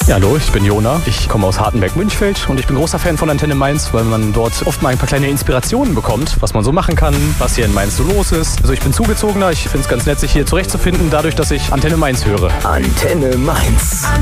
Ja, hallo, ich bin Jona. Ich komme aus Hartenberg-Münchfeld und ich bin großer Fan von Antenne Mainz, weil man dort oft mal ein paar kleine Inspirationen bekommt, was man so machen kann, was hier in Mainz so los ist. Also ich bin Zugezogener, ich finde es ganz nett, sich hier zurechtzufinden, dadurch, dass ich Antenne Mainz höre. Antenne Mainz.